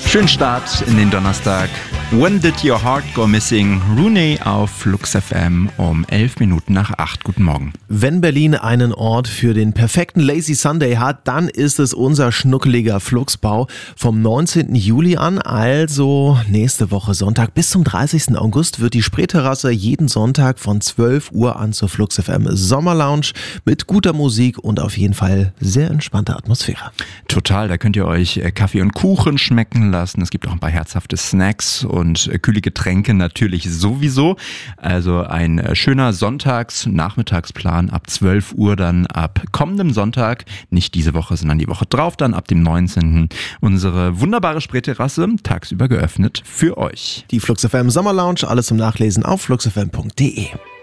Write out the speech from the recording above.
Schönen Start in den Donnerstag. When Did Your Heart Go Missing? Rooney auf Flux FM um 8:11. Guten Morgen. Wenn Berlin einen Ort für den perfekten Lazy Sunday hat, dann ist es unser schnuckeliger Fluxbau vom 19. Juli an, also nächste Woche Sonntag bis zum 30. August wird die Spreeterrasse jeden Sonntag von 12 Uhr an zur Flux FM Sommerlounge mit guter Musik und auf jeden Fall sehr entspannter Atmosphäre. Total, da könnt ihr euch Kaffee und Kuchen schmecken lassen. Es gibt auch ein paar herzhafte Snacks und kühle Getränke natürlich sowieso. Also ein schöner Sonntags-Nachmittagsplan ab 12 Uhr dann ab kommendem Sonntag, nicht diese Woche, sondern die Woche drauf, dann ab dem 19. Unsere wunderbare Spreeterrasse tagsüber geöffnet für euch. Die Flux FM Sommerlounge, alles zum Nachlesen auf fluxfm.de.